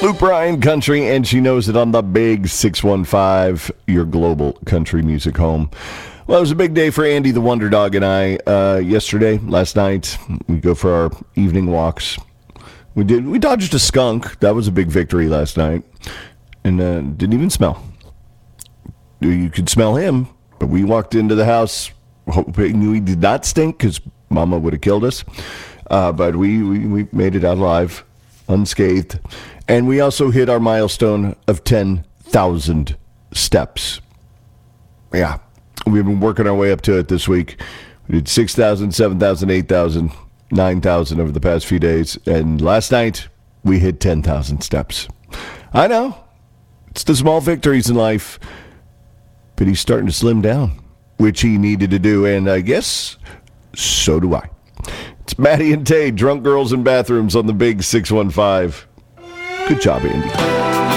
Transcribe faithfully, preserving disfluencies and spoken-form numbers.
Luke Bryan Country, and she knows it on the big six one five, your global country music home. Well, it was a big day for Andy the Wonder Dog and I uh, yesterday, last night. We go for our evening walks. We did. We dodged a skunk. That was a big victory last night. And uh, didn't even smell. You could smell him, but we walked into the house hoping we did not stink because Mama would have killed us. Uh, but we, we, we made it out alive, unscathed. And we also hit our milestone of ten thousand steps. Yeah, we've been working our way up to it this week. We did six thousand, seven thousand, eight thousand, nine thousand over the past few days. And last night, we hit ten thousand steps. I know. It's the small victories in life. But he's starting to slim down, which he needed to do. And I guess so do I. It's Maddie and Tay, Drunk Girls in Bathrooms on the big six one five. Good job, Andy.